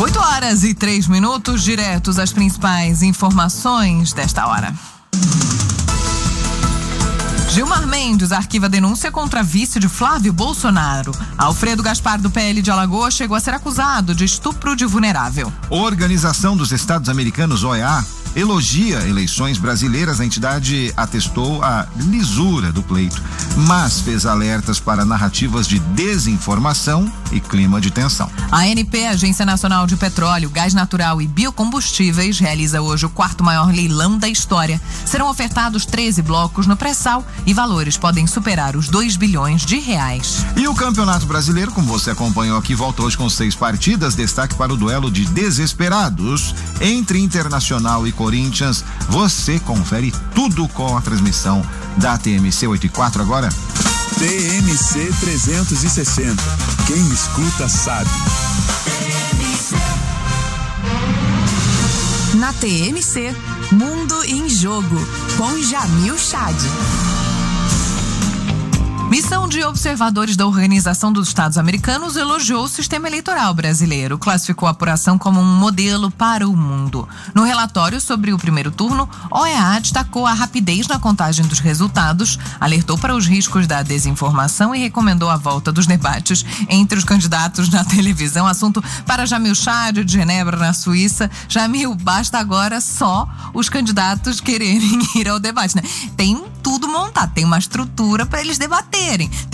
8h03, diretos às principais informações desta hora. Gilmar Mendes arquiva denúncia contra vice de Flávio Bolsonaro. Alfredo Gaspar, do PL de Alagoas, chegou a ser acusado de estupro de vulnerável. Organização dos Estados Americanos, OEA, elogia eleições brasileiras. A entidade atestou a lisura do pleito, mas fez alertas para narrativas de desinformação e clima de tensão. A ANP, Agência Nacional de Petróleo, Gás Natural e Biocombustíveis, realiza hoje o 4º maior leilão da história. Serão ofertados 13 blocos no pré-sal e valores podem superar os 2 bilhões de reais. E o Campeonato Brasileiro, como você acompanhou aqui, volta hoje com 6 partidas. Destaque para o duelo de desesperados entre Internacional e Corinthians. Você confere tudo com a transmissão da TMC 84 agora. TMC 360. Quem escuta sabe. Na TMC, Mundo em Jogo, com Jamil Chad. Missão de observadores da Organização dos Estados Americanos elogiou o sistema eleitoral brasileiro, classificou a apuração como um modelo para o mundo. No relatório sobre o primeiro turno, OEA destacou a rapidez na contagem dos resultados, alertou para os riscos da desinformação e recomendou a volta dos debates entre os candidatos na televisão. Assunto para Jamil Chad, de Genebra, na Suíça. Jamil, basta agora só os candidatos quererem ir ao debate, né? Tem tudo montado, tem uma estrutura para eles debaterem.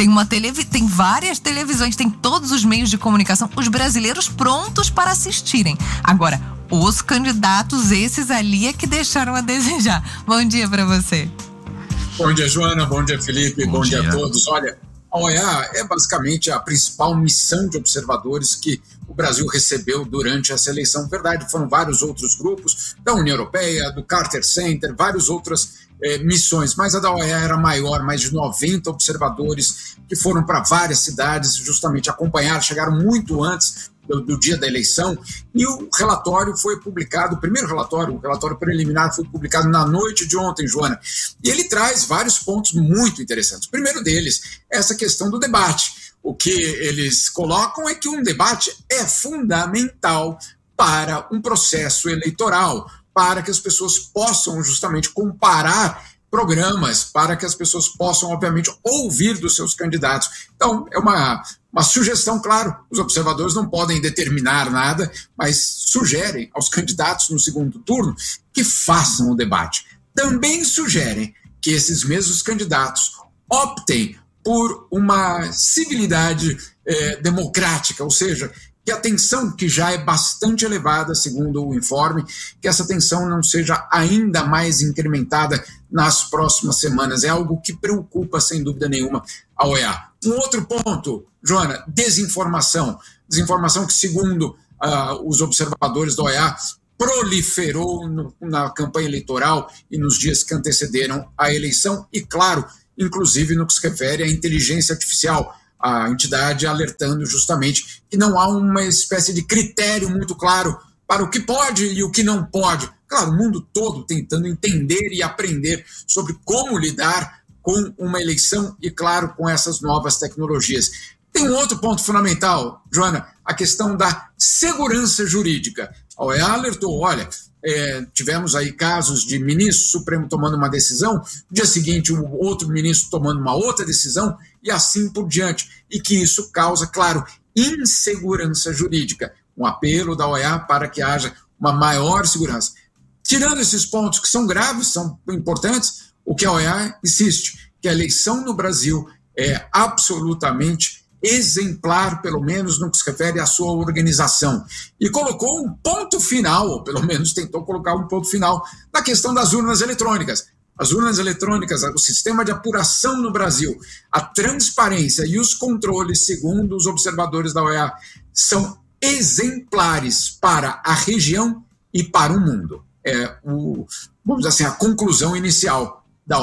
Tem várias televisões, tem todos os meios de comunicação, os brasileiros prontos para assistirem. Agora, os candidatos, esses ali é que deixaram a desejar. Bom dia para você. Bom dia, Joana. Bom dia, Felipe. Bom dia a todos. Olha, a OEA é basicamente a principal missão de observadores que o Brasil recebeu durante essa eleição. Verdade, foram vários outros grupos, da União Europeia, do Carter Center, várias outras missões, mas a da OEA era maior, mais de 90 observadores que foram para várias cidades justamente acompanhar, chegaram muito antes do dia da eleição, e o relatório foi publicado, o primeiro relatório, o relatório preliminar foi publicado na noite de ontem, Joana, e ele traz vários pontos muito interessantes. O primeiro deles é essa questão do debate. O que eles colocam é que um debate é fundamental para um processo eleitoral, para que as pessoas possam justamente comparar programas, para que as pessoas possam, obviamente, ouvir dos seus candidatos. Então, é uma sugestão, claro, os observadores não podem determinar nada, mas sugerem aos candidatos no segundo turno que façam o debate. Também sugerem que esses mesmos candidatos optem por uma civilidade democrática, ou seja, que a tensão, que já é bastante elevada, segundo o informe, que essa tensão não seja ainda mais incrementada nas próximas semanas. É algo que preocupa, sem dúvida nenhuma, a OEA. Um outro ponto, Joana, desinformação. Desinformação que, segundo os observadores da OEA, proliferou na campanha eleitoral e nos dias que antecederam a eleição. E, claro, inclusive no que se refere à inteligência artificial, a entidade alertando justamente que não há uma espécie de critério muito claro para o que pode e o que não pode. Claro, o mundo todo tentando entender e aprender sobre como lidar com uma eleição e, claro, com essas novas tecnologias. Tem um outro ponto fundamental, Joana, a questão da segurança jurídica. A OEA alertou, olha, tivemos aí casos de ministro Supremo tomando uma decisão, no dia seguinte o outro ministro tomando uma outra decisão e assim por diante, e que isso causa, claro, insegurança jurídica. Um apelo da OEA para que haja uma maior segurança. Tirando esses pontos que são graves, são importantes, o que a OEA insiste, que a eleição no Brasil é absolutamente exemplar, pelo menos no que se refere à sua organização. E colocou um ponto final, ou pelo menos tentou colocar um ponto final, na questão das urnas eletrônicas. As urnas eletrônicas, o sistema de apuração no Brasil, a transparência e os controles, segundo os observadores da OEA, são exemplares para a região e para o mundo. Vamos dizer assim, a conclusão inicial da OEA.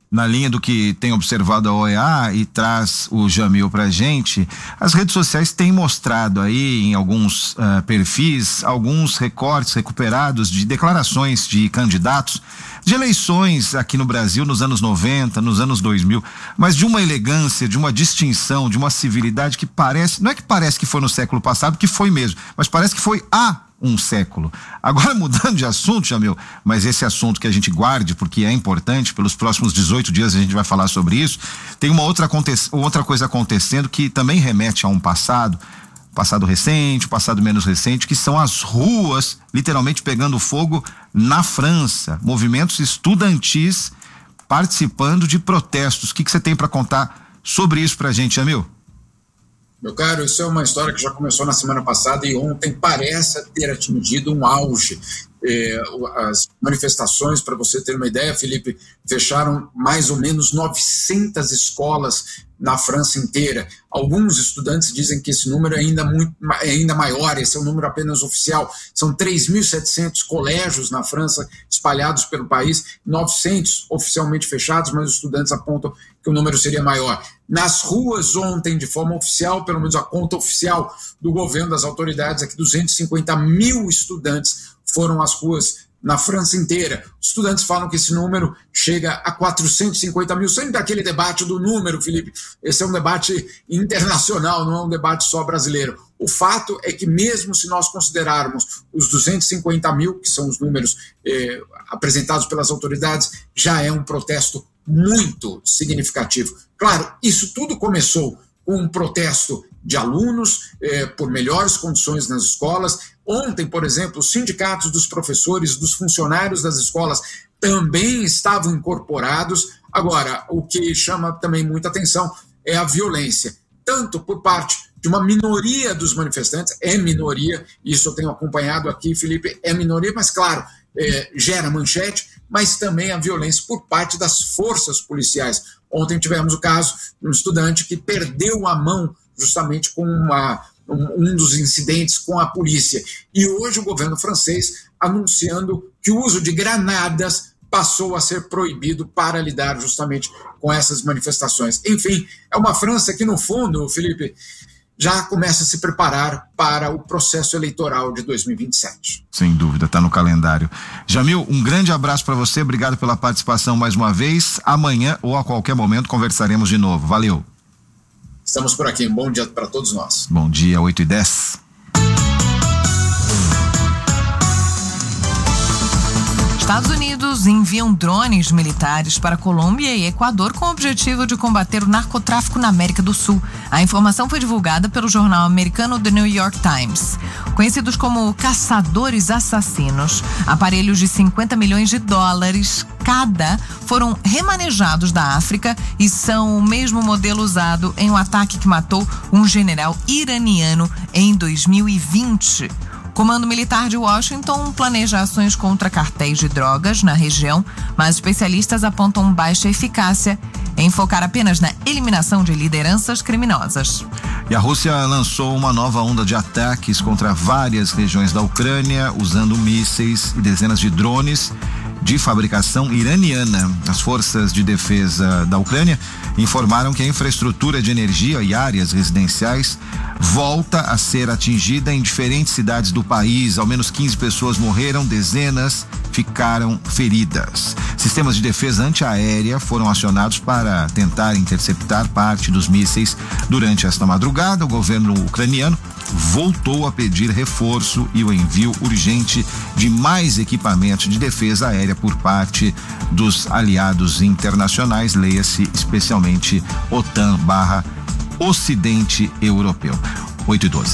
na linha do que tem observado a OEA e traz o Jamil pra gente, as redes sociais têm mostrado aí em alguns perfis, alguns recortes recuperados de declarações de candidatos de eleições aqui no Brasil nos anos 90, nos anos 2000, mas de uma elegância, de uma distinção, de uma civilidade que parece, não é que parece que foi no século passado, que foi mesmo, mas parece que foi há um século. Agora, mudando de assunto, Jamil, mas esse assunto que a gente guarde, porque é importante, pelos próximos 18 dias a gente vai falar sobre isso, tem uma outra coisa acontecendo que também remete a um passado recente, passado menos recente, que são as ruas literalmente pegando fogo na França, movimentos estudantis participando de protestos. O que você tem para contar sobre isso pra gente, Jamil? Meu caro, isso é uma história que já começou na semana passada e ontem parece ter atingido um auge. As manifestações, para você ter uma ideia, Felipe, fecharam mais ou menos 900 escolas na França inteira. Alguns estudantes dizem que esse número é ainda maior, esse é um número apenas oficial. São 3.700 colégios na França espalhados pelo país, 900 oficialmente fechados, mas os estudantes apontam que o número seria maior. Nas ruas ontem, de forma oficial, pelo menos a conta oficial do governo, das autoridades, aqui 250 mil estudantes foram às ruas na França inteira. Os estudantes falam que esse número chega a 450 mil. Sempre aquele debate do número, Felipe. Esse é um debate internacional, não é um debate só brasileiro. O fato é que mesmo se nós considerarmos os 250 mil, que são os números apresentados pelas autoridades, já é um protesto muito significativo. Claro, isso tudo começou com um protesto de alunos por melhores condições nas escolas. Ontem, por exemplo, os sindicatos dos professores, dos funcionários das escolas também estavam incorporados. Agora, o que chama também muita atenção é a violência, tanto por parte de uma minoria dos manifestantes, é minoria, isso eu tenho acompanhado aqui, Felipe, é minoria, mas claro, gera manchete, mas também a violência por parte das forças policiais. Ontem tivemos o caso de um estudante que perdeu a mão justamente com um dos incidentes com a polícia. E hoje o governo francês anunciando que o uso de granadas passou a ser proibido para lidar justamente com essas manifestações. Enfim, é uma França que, no fundo, Felipe, já começa a se preparar para o processo eleitoral de 2027. Sem dúvida, está no calendário. Jamil, um grande abraço para você, obrigado pela participação mais uma vez. Amanhã ou a qualquer momento conversaremos de novo. Valeu. Estamos por aqui, um bom dia para todos nós. Bom dia, 8h10. Estados Unidos enviam drones militares para Colômbia e Equador com o objetivo de combater o narcotráfico na América do Sul. A informação foi divulgada pelo jornal americano The New York Times. Conhecidos como caçadores assassinos, aparelhos de $50 milhões cada foram remanejados da África e são o mesmo modelo usado em um ataque que matou um general iraniano em 2020. O Comando Militar de Washington planeja ações contra cartéis de drogas na região, mas especialistas apontam baixa eficácia em focar apenas na eliminação de lideranças criminosas. E a Rússia lançou uma nova onda de ataques contra várias regiões da Ucrânia, usando mísseis e dezenas de drones de fabricação iraniana. As forças de defesa da Ucrânia informaram que a infraestrutura de energia e áreas residenciais volta a ser atingida em diferentes cidades do país. Ao menos 15 pessoas morreram, dezenas ficaram feridas. Sistemas de defesa antiaérea foram acionados para tentar interceptar parte dos mísseis. Durante esta madrugada, o governo ucraniano voltou a pedir reforço e o envio urgente de mais equipamentos de defesa aérea por parte dos aliados internacionais, leia-se especialmente OTAN/Ocidente Europeu. 8h12.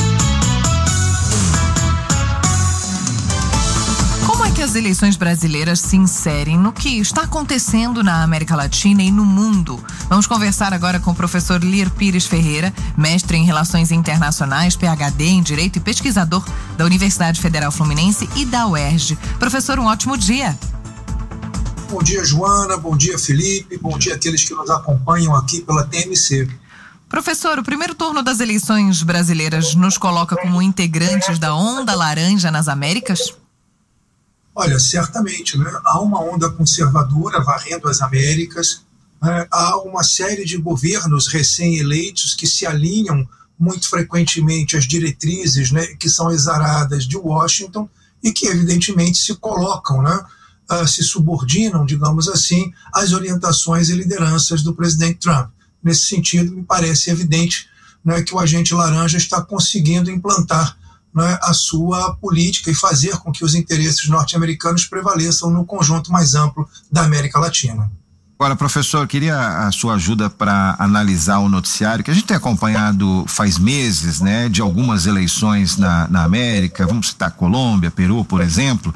Como é que as eleições brasileiras se inserem no que está acontecendo na América Latina e no mundo? Vamos conversar agora com o professor Lir Pires Ferreira, mestre em Relações Internacionais, PhD em Direito e pesquisador da Universidade Federal Fluminense e da UERJ. Professor, um ótimo dia. Bom dia, Joana. Bom dia, Felipe. Bom dia àqueles que nos acompanham aqui pela TMC. Professor, o primeiro turno das eleições brasileiras nos coloca como integrantes da onda laranja nas Américas? Olha, certamente, né? Há uma onda conservadora varrendo as Américas, né? Há uma série de governos recém-eleitos que se alinham muito frequentemente às diretrizes, né, que são exaradas de Washington e que, evidentemente, se colocam, né, se subordinam, digamos assim, às orientações e lideranças do presidente Trump. Nesse sentido, me parece evidente, né, que o agente laranja está conseguindo implantar, né, a sua política e fazer com que os interesses norte-americanos prevaleçam no conjunto mais amplo da América Latina. Agora, professor, queria a sua ajuda para analisar o noticiário que a gente tem acompanhado faz meses, né, de algumas eleições na América. Vamos citar Colômbia, Peru, por exemplo.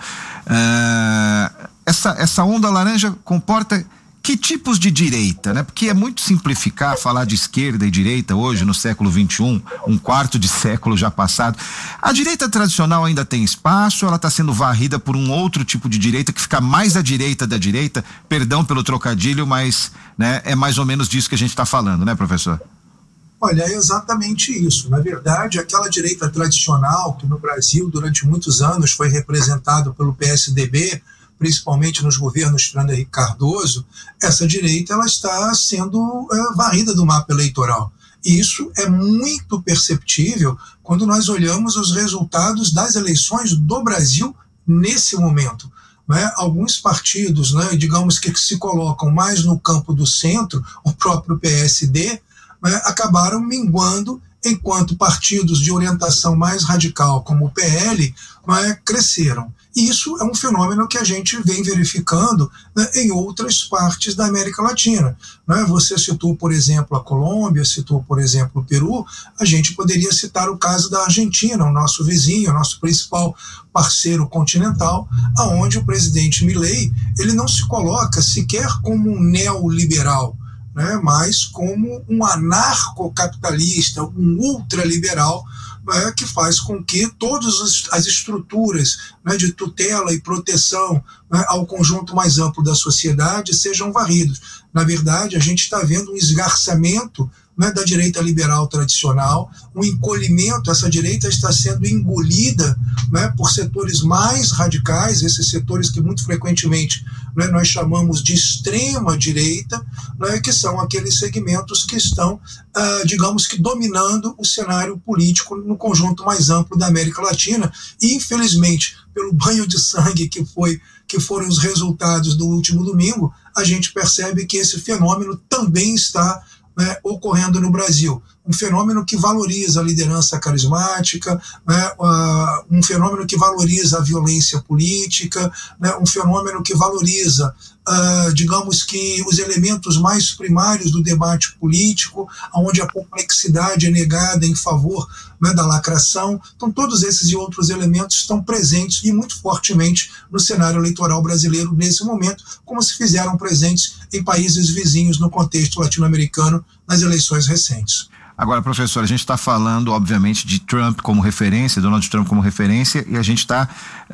Essa onda laranja comporta que tipos de direita, né? Porque é muito simplificar falar de esquerda e direita hoje no século XXI, um quarto de século já passado. A direita tradicional ainda tem espaço, ela está sendo varrida por um outro tipo de direita que fica mais à direita da direita, perdão pelo trocadilho, mas, né, é mais ou menos disso que a gente está falando, né, professor? Olha, é exatamente isso. Na verdade, aquela direita tradicional que no Brasil durante muitos anos foi representado pelo PSDB, principalmente nos governos Fernando Henrique Cardoso, essa direita ela está sendo varrida do mapa eleitoral. E isso é muito perceptível quando nós olhamos os resultados das eleições do Brasil nesse momento. Né? Alguns partidos, né, digamos que se colocam mais no campo do centro, o próprio PSD, né, acabaram minguando, enquanto partidos de orientação mais radical, como o PL, né, cresceram. E isso é um fenômeno que a gente vem verificando, né, em outras partes da América Latina. Né? Você citou, por exemplo, a Colômbia, citou, por exemplo, o Peru. A gente poderia citar o caso da Argentina, o nosso vizinho, o nosso principal parceiro continental, aonde o presidente Milei ele não se coloca sequer como um neoliberal, né, mas como um anarcocapitalista, um ultraliberal, que faz com que todas as estruturas, né, de tutela e proteção, né, ao conjunto mais amplo da sociedade sejam varridos. Na verdade, a gente está vendo um esgarçamento, né, da direita liberal tradicional, um encolhimento. Essa direita está sendo engolida, né, por setores mais radicais, esses setores que muito frequentemente, né, nós chamamos de extrema direita, né, que são aqueles segmentos que estão, digamos que, dominando o cenário político no conjunto mais amplo da América Latina. E, infelizmente, pelo banho de sangue que foram os resultados do último domingo, a gente percebe que esse fenômeno também está, né, ocorrendo no Brasil. Um fenômeno que valoriza a liderança carismática, né, um fenômeno que valoriza a violência política, né, um fenômeno que valoriza, digamos que, os elementos mais primários do debate político, onde a complexidade é negada em favor, né, da lacração. Então, todos esses e outros elementos estão presentes e muito fortemente no cenário eleitoral brasileiro nesse momento, como se fizeram presentes em países vizinhos no contexto latino-americano nas eleições recentes. Agora, professor, a gente está falando, obviamente, de Trump como referência, Donald Trump como referência, e a gente está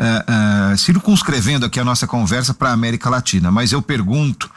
circunscrevendo aqui a nossa conversa para a América Latina. Mas eu pergunto,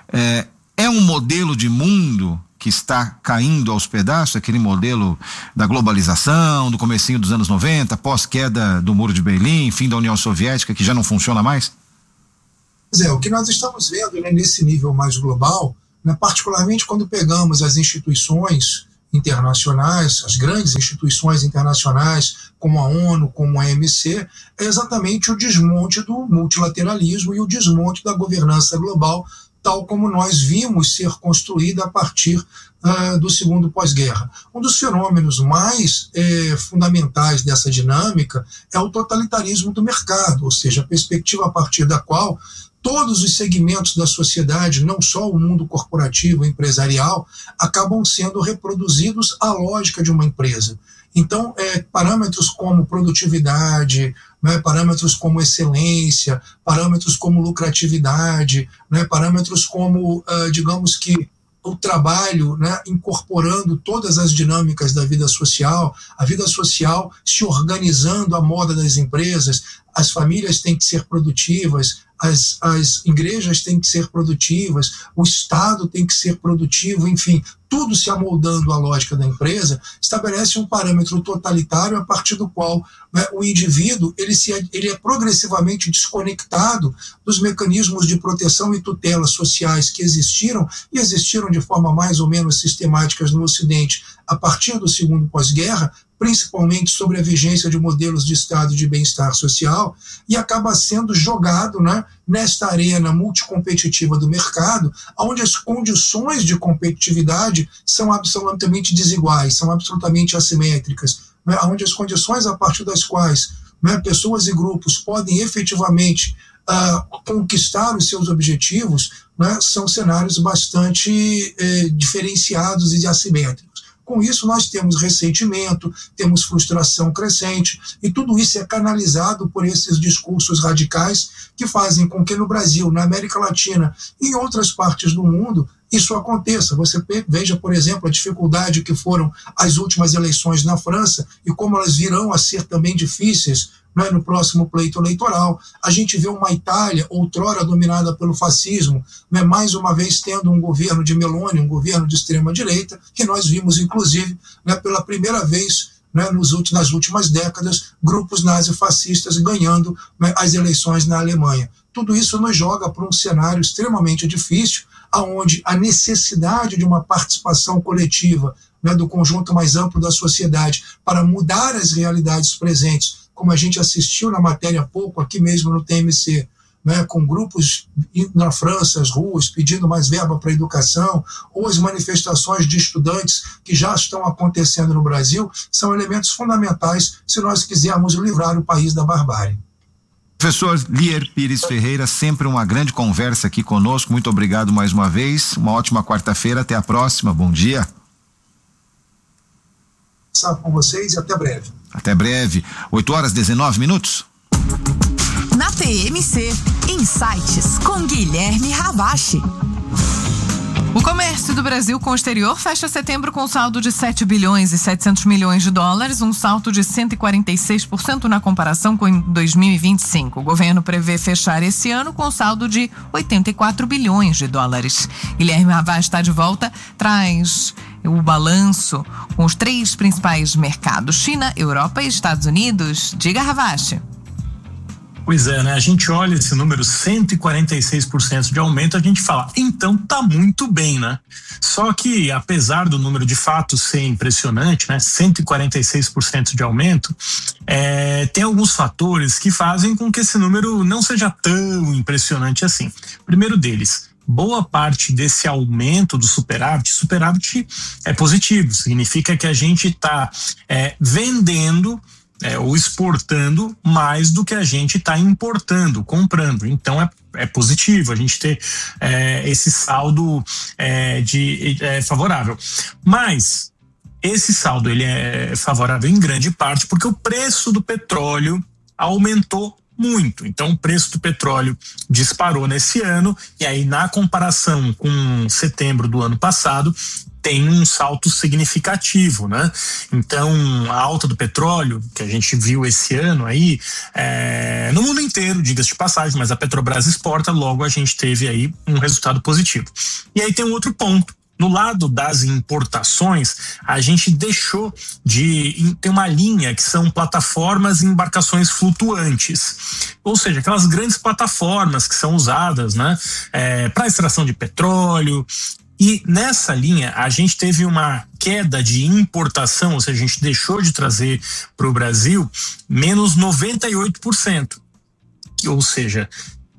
é um modelo de mundo que está caindo aos pedaços, aquele modelo da globalização, do comecinho dos anos 90, pós-queda do Muro de Berlim, fim da União Soviética, que já não funciona mais? Pois é, o que nós estamos vendo, né, nesse nível mais global, né, particularmente quando pegamos as instituições internacionais, as grandes instituições internacionais, como a ONU, como a OMC, é exatamente o desmonte do multilateralismo e o desmonte da governança global, tal como nós vimos ser construída a partir do segundo pós-guerra. Um dos fenômenos mais fundamentais dessa dinâmica é o totalitarismo do mercado, ou seja, a perspectiva a partir da qual todos os segmentos da sociedade, não só o mundo corporativo e empresarial, acabam sendo reproduzidos à lógica de uma empresa. Então, parâmetros como produtividade, né, parâmetros como excelência, parâmetros como lucratividade, né, parâmetros como, digamos que, o trabalho, né, incorporando todas as dinâmicas da vida social, a vida social se organizando à moda das empresas, as famílias têm que ser produtivas, as igrejas têm que ser produtivas, o Estado tem que ser produtivo, enfim, tudo se amoldando à lógica da empresa, estabelece um parâmetro totalitário a partir do qual, né, o indivíduo ele é progressivamente desconectado dos mecanismos de proteção e tutela sociais que existiram de forma mais ou menos sistemáticas no Ocidente a partir do segundo pós-guerra, principalmente sobre a vigência de modelos de estado de bem-estar social, e acaba sendo jogado, né, nesta arena multicompetitiva do mercado, onde as condições de competitividade são absolutamente desiguais, são absolutamente assimétricas, né, onde as condições a partir das quais, né, pessoas e grupos podem efetivamente conquistar os seus objetivos, né, são cenários bastante diferenciados e assimétricos. Com isso, nós temos ressentimento, temos frustração crescente, e tudo isso é canalizado por esses discursos radicais que fazem com que no Brasil, na América Latina e em outras partes do mundo, isso aconteça. Você veja, por exemplo, a dificuldade que foram as últimas eleições na França e como elas virão a ser também difíceis, né, no próximo pleito eleitoral. A gente vê uma Itália, outrora dominada pelo fascismo, né, mais uma vez tendo um governo de Meloni, um governo de extrema-direita, que nós vimos, inclusive, né, pela primeira vez, né, nas últimas décadas, grupos nazifascistas ganhando, né, as eleições na Alemanha. Tudo isso nos joga para um cenário extremamente difícil, onde a necessidade de uma participação coletiva, né, do conjunto mais amplo da sociedade para mudar as realidades presentes, como a gente assistiu na matéria há pouco, aqui mesmo no TMC, né, com grupos na França, as ruas, pedindo mais verba para a educação, ou as manifestações de estudantes que já estão acontecendo no Brasil, são elementos fundamentais se nós quisermos livrar o país da barbárie. Professor Lier Pires Ferreira, sempre uma grande conversa aqui conosco, muito obrigado mais uma vez, uma ótima quarta-feira, até a próxima, bom dia. Com vocês e até breve. Até breve. 8h19. Na TMC, Insights com Guilherme Ravache. O comércio do Brasil com o exterior fecha setembro com saldo de 7 bilhões e 700 milhões de dólares, um salto de 146% na comparação com 2025. O governo prevê fechar esse ano com saldo de 84 bilhões de dólares. Guilherme Ravache está de volta, traz o balanço com os 3 principais mercados, China, Europa e Estados Unidos. Diga, Ravache. Pois é, né? A gente olha esse número, 146% de aumento, a gente fala, então tá muito bem, né? Só que, apesar do número de fato ser impressionante, né? 146% de aumento, tem alguns fatores que fazem com que esse número não seja tão impressionante assim. Primeiro deles, boa parte desse aumento do superávit é positivo, significa que a gente está vendendo ou exportando mais do que a gente está importando, comprando. Então é positivo a gente ter esse saldo favorável. Mas esse saldo ele é favorável em grande parte porque o preço do petróleo aumentou muito. Então o preço do petróleo disparou nesse ano e aí na comparação com setembro do ano passado tem um salto significativo, né? Então, a alta do petróleo, que a gente viu esse ano aí, no mundo inteiro, diga-se de passagem, mas a Petrobras exporta, logo a gente teve aí um resultado positivo. E aí tem um outro ponto. No lado das importações, a gente deixou de ter uma linha que são plataformas e embarcações flutuantes. Ou seja, aquelas grandes plataformas que são usadas, né, para extração de petróleo. E nessa linha a gente teve uma queda de importação, ou seja, a gente deixou de trazer para o Brasil menos 98%, ou seja,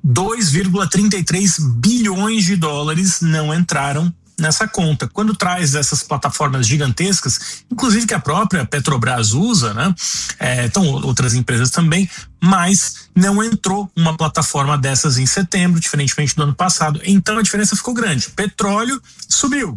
2,33 bilhões de dólares não entraram nessa conta. Quando traz essas plataformas gigantescas, inclusive que a própria Petrobras usa, né? Então outras empresas também, mas não entrou uma plataforma dessas em setembro, diferentemente do ano passado. Então a diferença ficou grande. Petróleo subiu.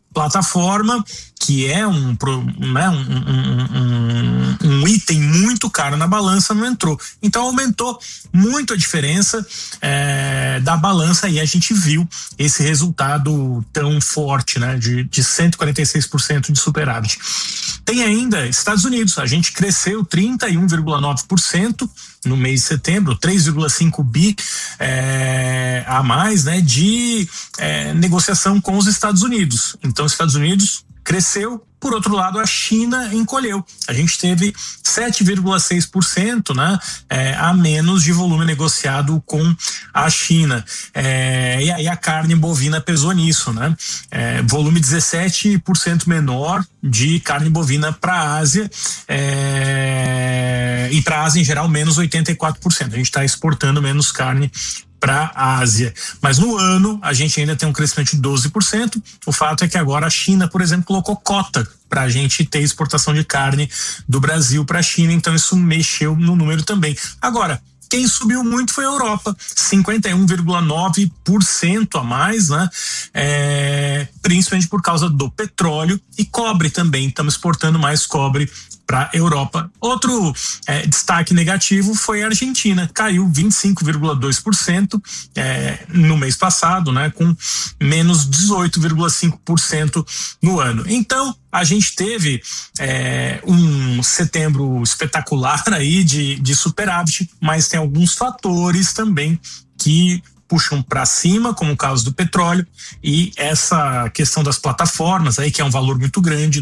Plataforma, que é um item muito caro na balança, não entrou. Então aumentou muito a diferença da balança e a gente viu esse resultado tão forte, né, de 146% de superávit. Tem ainda Estados Unidos, a gente cresceu 31,9% no mês de setembro, 3,5 bi a mais, né, de negociação com os Estados Unidos. Então, os Estados Unidos cresceu, por outro lado, a China encolheu. A gente teve 7,6%, né, a menos de volume negociado com a China. E aí a carne bovina pesou nisso, né? Volume 17% menor de carne bovina para a Ásia, e para a Ásia em geral menos 84%. A gente está exportando menos carne para a Ásia. Mas no ano a gente ainda tem um crescimento de 12%. O fato é que agora a China, por exemplo, colocou cota para a gente ter exportação de carne do Brasil para a China, então isso mexeu no número também. Agora, quem subiu muito foi a Europa, 51,9% a mais, né? Principalmente por causa do petróleo e cobre também. Estamos exportando mais cobre para a Europa. Outro destaque negativo foi a Argentina, caiu 25,2% no mês passado, né, com menos 18,5% no ano. Então, a gente teve um setembro espetacular aí de superávit, mas tem alguns fatores também que puxam para cima, como o caso do petróleo, e essa questão das plataformas aí, que é um valor muito grande,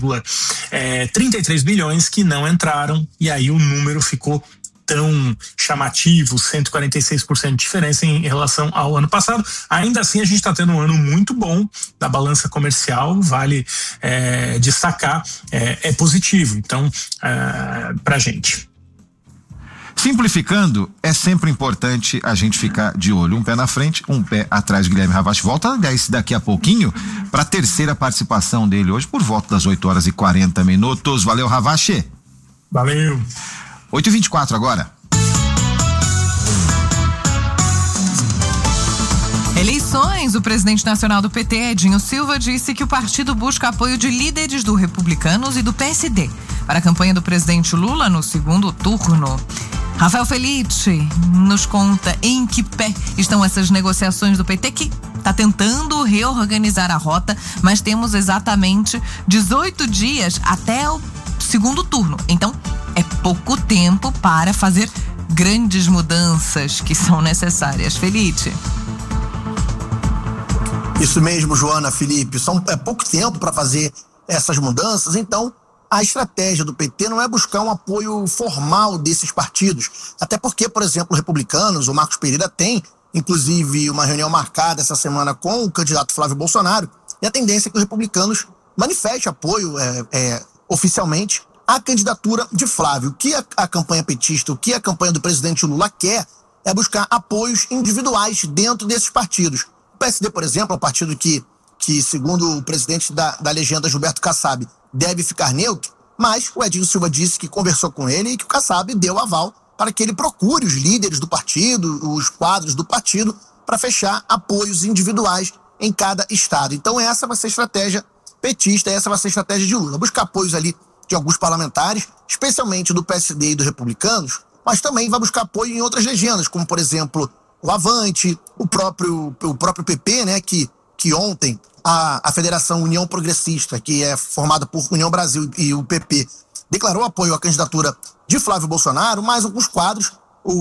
2,33 bilhões que não entraram, e aí o número ficou tão chamativo, 146% de diferença em relação ao ano passado. Ainda assim, a gente está tendo um ano muito bom da balança comercial, vale destacar, é positivo, então, pra gente. Simplificando, é sempre importante a gente ficar de olho, um pé na frente, um pé atrás. Guilherme Ravache volta daqui a pouquinho para a terceira participação dele hoje, por volta das 8h40. Valeu, Ravache. Valeu. 8h24 agora. Eleições. O presidente nacional do PT, Edinho Silva, disse que o partido busca apoio de líderes do Republicanos e do PSD para a campanha do presidente Lula no segundo turno. Rafael Felice nos conta em que pé estão essas negociações do PT, que está tentando reorganizar a rota, mas temos exatamente 18 dias até o segundo turno. Então, é pouco tempo para fazer grandes mudanças que são necessárias. Felice. Isso mesmo, Joana, Felipe. É pouco tempo para fazer essas mudanças, então a estratégia do PT não é buscar um apoio formal desses partidos. Até porque, por exemplo, os republicanos, o Marcos Pereira tem, inclusive, uma reunião marcada essa semana com o candidato Flávio Bolsonaro, e a tendência é que os republicanos manifestem apoio oficialmente à candidatura de Flávio. O que a campanha petista, o que a campanha do presidente Lula quer é buscar apoios individuais dentro desses partidos. O PSD, por exemplo, é um partido que segundo o presidente da legenda, Gilberto Kassab, deve ficar neutro, mas o Edinho Silva disse que conversou com ele e que o Kassab deu aval para que ele procure os líderes do partido, os quadros do partido, para fechar apoios individuais em cada estado. Então essa vai ser a estratégia petista, essa vai ser a estratégia de Lula, buscar apoios ali de alguns parlamentares, especialmente do PSD e dos republicanos, mas também vai buscar apoio em outras legendas, como por exemplo o Avante, o próprio PP, né, que ontem a Federação União Progressista, que é formada por União Brasil e o PP, declarou apoio à candidatura de Flávio Bolsonaro, mas alguns quadros,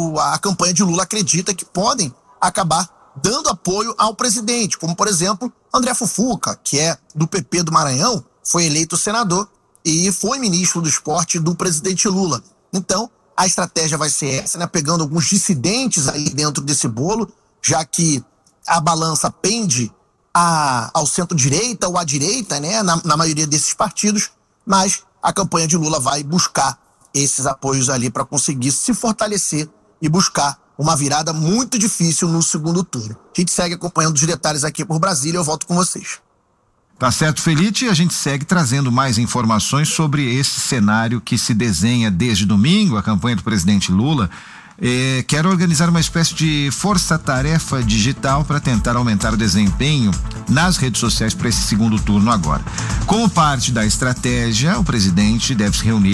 a campanha de Lula acredita que podem acabar dando apoio ao presidente, como por exemplo André Fufuca, que é do PP do Maranhão, foi eleito senador e foi ministro do esporte do presidente Lula. Então, a estratégia vai ser essa, né, pegando alguns dissidentes aí dentro desse bolo, já que a balança pende ao centro-direita ou à direita, né, na maioria desses partidos, mas a campanha de Lula vai buscar esses apoios ali para conseguir se fortalecer e buscar uma virada muito difícil no segundo turno. A gente segue acompanhando os detalhes aqui por Brasília, eu volto com vocês. Tá certo, Felipe, a gente segue trazendo mais informações sobre esse cenário que se desenha desde domingo, a campanha do presidente Lula. Quer organizar uma espécie de força-tarefa digital para tentar aumentar o desempenho nas redes sociais para esse segundo turno agora. Como parte da estratégia, o presidente deve se reunir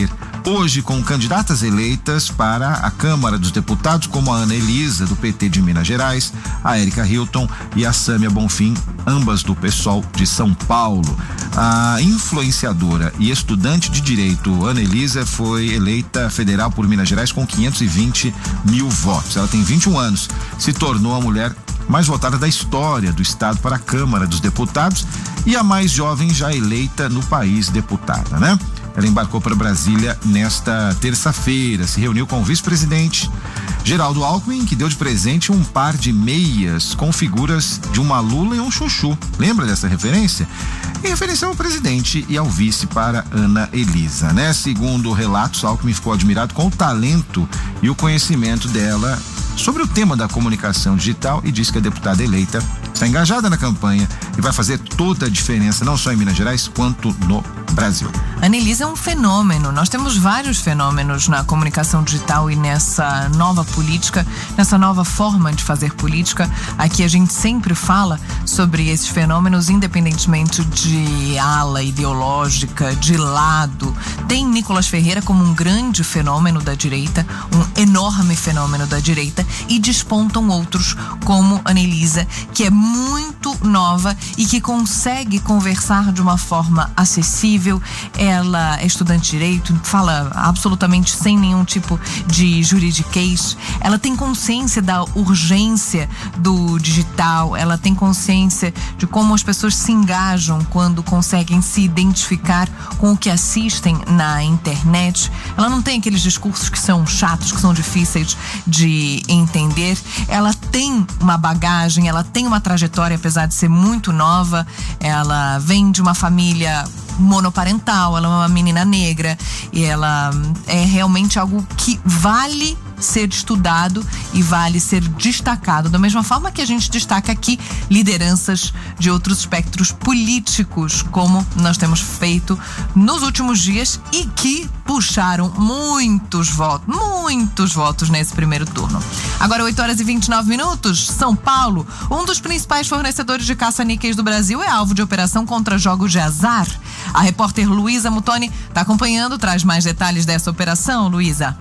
hoje com candidatas eleitas para a Câmara dos Deputados, como a Ana Elisa, do PT de Minas Gerais, a Érica Hilton e a Sâmia Bonfim, ambas do PSOL de São Paulo. A influenciadora e estudante de direito Ana Elisa foi eleita federal por Minas Gerais com 520 mil votos. Ela tem 21 anos, se tornou a mulher mais votada da história do estado para a Câmara dos Deputados e a mais jovem já eleita no país deputada, né? Ela embarcou para Brasília nesta terça-feira, se reuniu com o vice-presidente Geraldo Alckmin, que deu de presente um par de meias com figuras de uma Lula e um Chuchu. Lembra dessa referência? Em referência ao presidente e ao vice para Ana Elisa, né? Segundo relatos, Alckmin ficou admirado com o talento e o conhecimento dela sobre o tema da comunicação digital e diz que a deputada eleita está engajada na campanha e vai fazer toda a diferença, não só em Minas Gerais, quanto no Brasil. Ana Elisa é um fenômeno. Nós temos vários fenômenos na comunicação digital e nessa nova política, nessa nova forma de fazer política. Aqui a gente sempre fala sobre esses fenômenos, independentemente de ala ideológica, de lado. Tem Nicolas Ferreira como um grande fenômeno da direita, um enorme fenômeno da direita, e despontam outros como Ana Elisa, que é muito nova e que consegue conversar de uma forma acessível. Ela é estudante de direito, fala absolutamente sem nenhum tipo de juridiquês. Ela tem consciência da urgência do digital, ela tem consciência de como as pessoas se engajam quando conseguem se identificar com o que assistem na internet. Ela não tem aqueles discursos que são chatos, que são difíceis de entender. Ela tem uma bagagem, ela tem uma trajetória, apesar de ser muito nova. Ela vem de uma família monoparental, ela é uma menina negra e ela é realmente algo que vale ser estudado e vale ser destacado, da mesma forma que a gente destaca aqui lideranças de outros espectros políticos, como nós temos feito nos últimos dias e que puxaram muitos votos nesse primeiro turno. Agora 8h29, São Paulo, um dos principais fornecedores de caça-níqueis do Brasil, é alvo de operação contra jogos de azar. A repórter Luísa Mutoni está acompanhando, traz mais detalhes dessa operação. Luísa.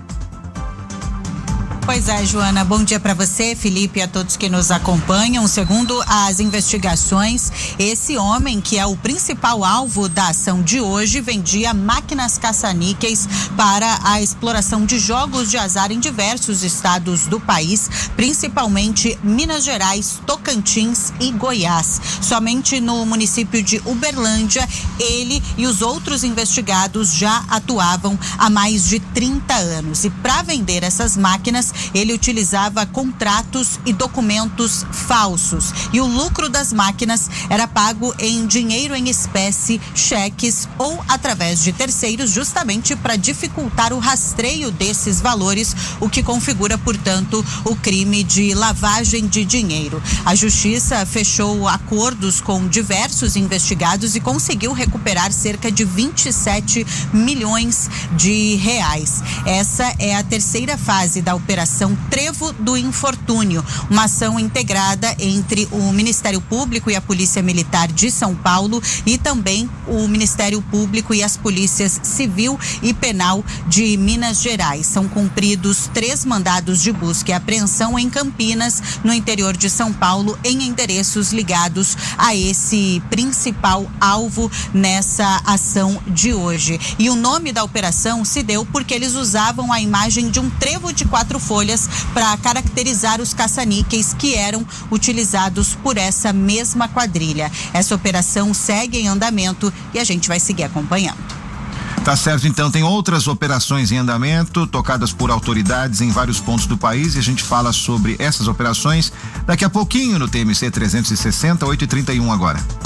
Pois é, Joana, bom dia para você, Felipe, e a todos que nos acompanham. Segundo as investigações, esse homem, que é o principal alvo da ação de hoje, vendia máquinas caça-níqueis para a exploração de jogos de azar em diversos estados do país, principalmente Minas Gerais, Tocantins e Goiás. Somente no município de Uberlândia, ele e os outros investigados já atuavam há mais de 30 anos. E para vender essas máquinas, ele utilizava contratos e documentos falsos. E o lucro das máquinas era pago em dinheiro em espécie, cheques ou através de terceiros, justamente para dificultar o rastreio desses valores, o que configura, portanto, o crime de lavagem de dinheiro. A Justiça fechou acordos com diversos investigados e conseguiu recuperar cerca de 27 milhões de reais. Essa é a terceira fase da operação Trevo do Infortúnio, uma ação integrada entre o Ministério Público e a Polícia Militar de São Paulo e também o Ministério Público e as Polícias Civil e Penal de Minas Gerais. São cumpridos 3 mandados de busca e apreensão em Campinas, no interior de São Paulo, em endereços ligados a esse principal alvo nessa ação de hoje. E o nome da operação se deu porque eles usavam a imagem de um trevo de 4 folhas para caracterizar os caça-níqueis que eram utilizados por essa mesma quadrilha. Essa operação segue em andamento e a gente vai seguir acompanhando. Tá certo, então tem outras operações em andamento, tocadas por autoridades em vários pontos do país, e a gente fala sobre essas operações daqui a pouquinho no TMC 360, 8h31 agora.